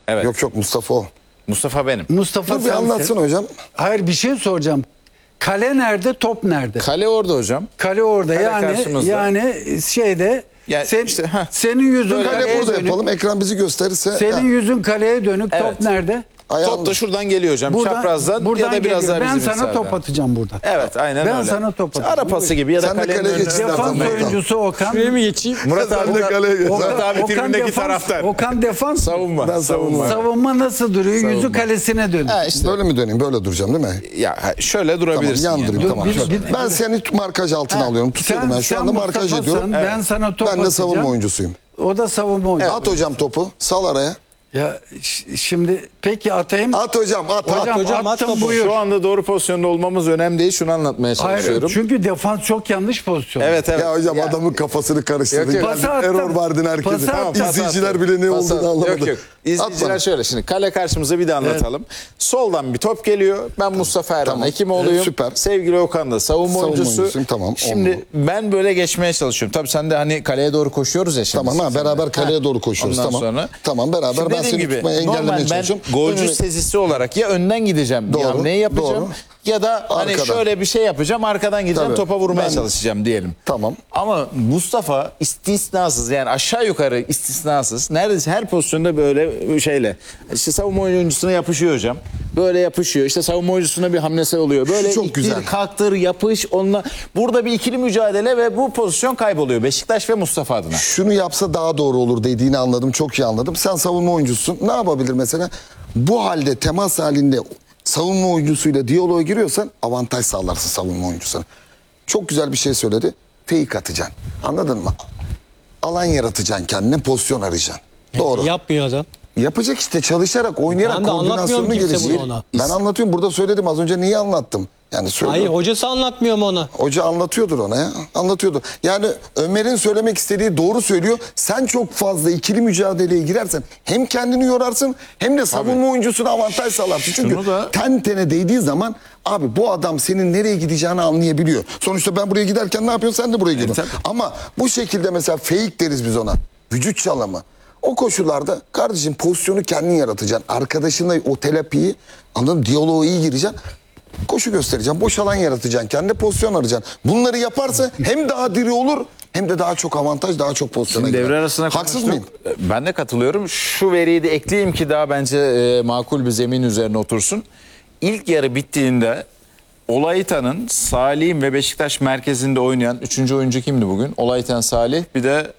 Evet. Yok Mustafa o. Mustafa benim. Mustafa Dur bir anlatsın hocam. Hayır, bir şey soracağım. Kale nerede, top nerede? Kale orada hocam. Kale orada, Kale yani karşımızda. şeyde Yani işte, senin yüzün Kale kaleye burada dönük. yapalım. Ekran bizi gösterirse. Senin yüzün kaleye dönük. Evet. Top nerede? Top da şuradan geliyor hocam. Çaprazdan ya da biraz geliyor. daha Ben bizim sana top sağdan. atacağım buradan. Evet, aynen Ben öyle. sana top atacağım. Ara pası gibi ya da Sen de kalenin kaleye önüne. geç istersen. Defans Murat. oyuncusu Okan. Şuraya mı geçeyim? Murat Sen abi de kaleye geç. Murat abi tribündeki defans, taraftar. Okan defans. Savunma. Ben savunma. Savunma nasıl duruyor? Yüzü kalesine dönük. Ha, işte. Böyle mi döneyim? Böyle duracağım değil mi? Ya şöyle Tamam durabilirsin. yandırayım yani. tamam. Ben seni markaj altına alıyorum. Tutuyorum ben şu anda markaj Mustafa'sın, ediyorum. Ben sana top Ben de atacağım. savunma oyuncusuyum. O da savunma oyuncusu. At hocam topu. Sal araya. Ya şimdi peki atayım. At hocam at. Hocam at attım, topu. buyur. Şu anda doğru pozisyonda olmamız önemli değil. Şunu anlatmaya Hayır, çalışıyorum. çünkü defans çok yanlış pozisyon. Evet evet. Ya hocam adamın kafasını karıştırdın. Yok, yok. Pası attım. Error verdin herkese. Pası attım. İzleyiciler bile ne Pas olduğunu at. anlamadı. Yok yok. At İzleyiciler bana. şöyle, şimdi kale karşımıza bir de anlatalım. Soldan bir top geliyor. Ben Mustafa Erhan Tamam. Hekimoğlu'yum. Süper. Sevgili Okan da savunma oyuncusu. oyuncusuyum, tamam. Şimdi ben böyle geçmeye çalışıyorum. Tabii sen de hani kaleye doğru koşuyoruz ya şimdi. Tamam beraber kaleye doğru koşuyoruz. Ondan Tamam. sonra. Tamam beraber Şimdi ben dediğim seni gibi, tutmaya normal engellemeye ben çalışıyorum. golcü Önüne- sezisi olarak ya önden gideceğim, bir Doğru, hamleyi yapacağım. doğru. Ya da hani Arkadan. şöyle bir şey yapacağım, arkadan gideceğim, Tabii. topa vurmaya Ben- çalışacağım diyelim. Tamam. Ama Mustafa istisnasız, yani aşağı yukarı istisnasız, neredeyse her pozisyonda böyle şeyle işte savunma oyuncusuna yapışıyor hocam. Böyle yapışıyor. İşte savunma oyuncusuna bir hamlesi oluyor. Böyle Çok ittir, güzel. kalktır, yapış. Onunla burada bir ikili mücadele ve bu pozisyon kayboluyor Beşiktaş ve Mustafa adına. Şunu yapsa daha doğru olur dediğini anladım. Çok iyi anladım. Sen savunma oyuncusun. Ne yapabilir mesela? Bu halde temas halinde savunma oyuncusuyla diyaloğa giriyorsan avantaj sağlarsın savunma oyuncusuna. Çok güzel bir şey söyledi. Fake atacaksın. Anladın mı? Alan yaratacaksın kendine, pozisyon arayacaksın. Doğru. Yapmıyor adam. Yapacak işte, çalışarak, oynayarak Ben de koordinasyonunu anlatmıyorum kimse geliştir. bunu ona. Ben anlatıyorum. Burada söyledim az önce, niye anlattım? Yani Hayır, söylüyorum. hocası anlatmıyor mu ona? Hoca anlatıyordur ona ya. Anlatıyordur. Yani Ömer'in söylemek istediği doğru söylüyor. Sen çok fazla ikili mücadeleye girersen hem kendini yorarsın hem de savunma oyuncusuna avantaj sağlarsın. Çünkü Şunu da- ten tene değdiği zaman abi bu adam senin nereye gideceğini anlayabiliyor. Sonuçta ben buraya giderken ne yapıyorsun, sen de buraya gidiyorsun. Ama bu şekilde mesela fake deriz biz ona. Vücut çalımı. O koşullarda kardeşim pozisyonu kendin yaratacaksın. Arkadaşınla o terapiyi, anladın mı? Diyaloğa iyi gireceksin. Koşu göstereceğim. Boş alan yaratacaksın. Kendine pozisyon arayacaksın. Bunları yaparsa hem daha diri olur hem de daha çok avantaj, daha çok pozisyona Şimdi girer. devre arasına Haksız konuştuk. mıyım? Ben de katılıyorum. Şu veriyi de ekleyeyim ki daha bence makul bir zemin üzerine otursun. İlk yarı bittiğinde Olaytan'ın, Salih'in ve Beşiktaş merkezinde oynayan 3. oyuncu kimdi bugün? Olaytan, Salih, bir de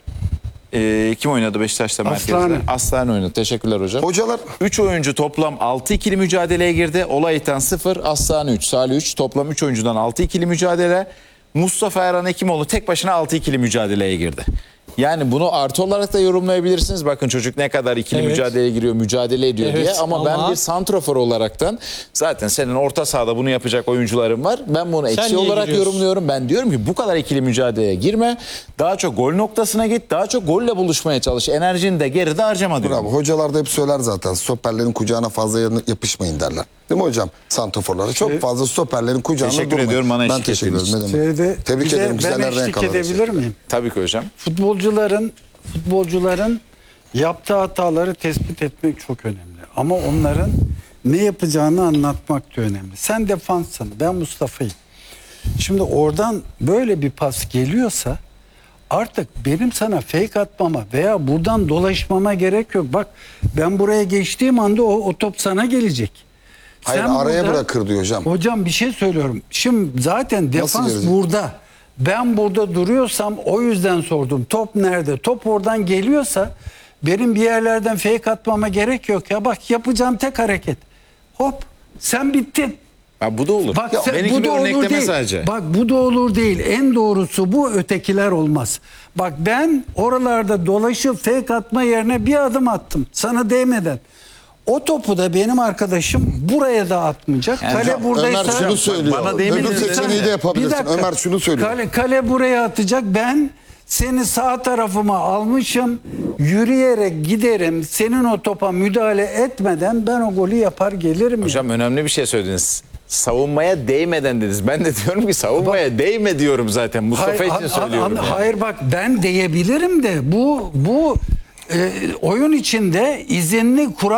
kim oynadı Beşiktaş'ta merkezde? Aslan. Aslan oynadı. Teşekkürler hocam. Hocalar 3 oyuncu toplam 6 ikili mücadeleye girdi. Olaytan 0, Aslan 3, Salih 3. Toplam 3 oyuncudan 6 ikili mücadele. Mustafa Erhan Hekimoğlu tek başına 6 ikili mücadeleye girdi. Yani bunu artı olarak da yorumlayabilirsiniz. Bakın çocuk ne kadar ikili Evet. mücadeleye giriyor, mücadele ediyor Evet, diye. Ama ben ama- bir santrafor olaraktan, zaten senin orta sahada bunu yapacak oyuncuların var. Ben bunu eksi niye olarak giriyorsun? yorumluyorum. Ben diyorum ki bu kadar ikili mücadeleye girme. Daha çok gol noktasına git. Daha çok golle buluşmaya çalış. Enerjini de geride harcama diyorum. bravo. Hocalar da hep söyler zaten. Stoperlerin kucağına fazla yapışmayın derler. Değil mi hocam? Santraforlara. Çok fazla stoperlerin kucağına Teşekkür durmayın. ediyorum bana Ben eşlik teşekkür ettiğiniz ederim. Ne demek? Tebrik Bir de ederim. ben Güzeller renk eşlik alırız. edebilir miyim? Tabii ki hocam. Futbolcuların yaptığı hataları tespit etmek çok önemli. Ama onların ne yapacağını anlatmak da önemli. Sen defanssın, ben Mustafa'yım. Şimdi oradan böyle bir pas geliyorsa artık benim sana fake atmama veya buradan dolaşmama gerek yok. Bak ben buraya geçtiğim anda o top sana gelecek. Hayır, araya bırakır diyor hocam. Hocam bir şey söylüyorum. Şimdi zaten defans gelecek? burada. Ben burada duruyorsam o yüzden sordum. Top nerede? Top oradan geliyorsa benim bir yerlerden fake atmama gerek yok. Ya bak yapacağım tek hareket. Hop sen bittin. Ha, bu da olur. Bak Ya, sen, benimki bu bir da olur örnekleme değil. sadece. Bak bu da olur değil. En doğrusu bu, ötekiler olmaz. Bak ben oralarda dolaşıp fake atma yerine bir adım attım. Sana değmeden. O topu da benim arkadaşım buraya da atmayacak. Yani Kale hocam, buradaysa... Ömer şunu söylüyor. Bana değmedi Öbür desene. seçeneği de Bir yapabilirsin. dakika. Ömer şunu söylüyor. Kale buraya atacak. Ben seni sağ tarafıma almışım. Yürüyerek giderim. Senin o topa müdahale etmeden ben o golü yapar gelirim. Hocam önemli bir şey söylediniz. Savunmaya değmeden dediniz. Ben de diyorum ki savunmaya değme diyorum zaten. Mustafa için söylüyorum. yani. Hayır bak ben diyebilirim de bu oyun içinde izinli kural